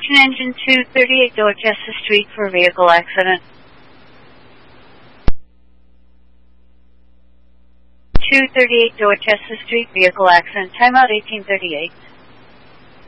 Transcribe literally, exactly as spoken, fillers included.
Attention engine two thirty-eight Dorchester Street for a vehicle accident. two thirty-eight Dorchester Street, vehicle accident, timeout eighteen thirty-eight.